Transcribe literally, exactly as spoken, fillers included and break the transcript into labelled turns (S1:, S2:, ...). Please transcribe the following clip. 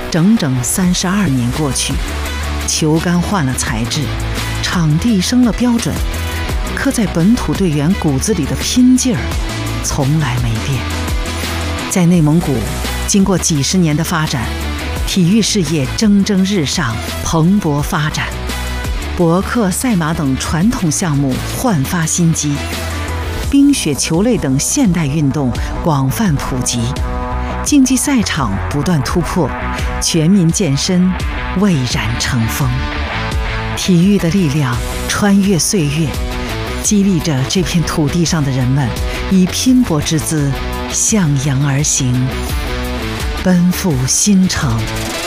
S1: 整整三十二年过去，球杆换了材质，场地升了标准，刻在本土队员骨子里的拼劲儿从来没变。在内蒙古，经过几十年的发展，体育事业蒸蒸日上，蓬勃发展。博克、赛马等传统项目焕发新机，冰雪球类等现代运动广泛普及，竞技赛场不断突破，全民健身蔚然成风。体育的力量穿越岁月，激励着这片土地上的人们以拼搏之姿向阳而行，奔赴新程。